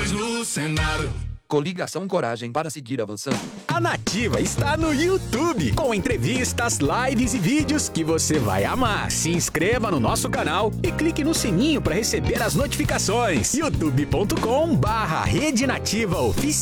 luz no cenário. Coligação Coragem para seguir avançando. A Nativa está no YouTube, com entrevistas, lives e vídeos que você vai amar. Se inscreva no nosso canal e clique no sininho para receber as notificações. youtube.com/Rede Nativa Oficial.